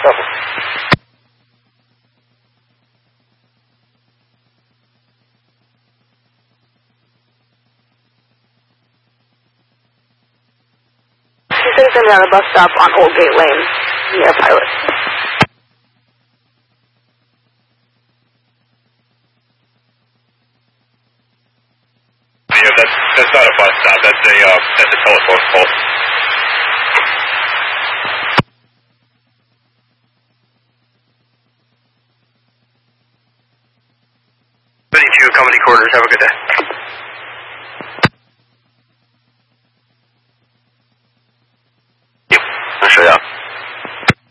Copy. He's sitting on a bus stop on Old Gate Lane, near Pilot. Yeah, that's not a bus stop. That's a telephone pole. Company quarters. Have a good day.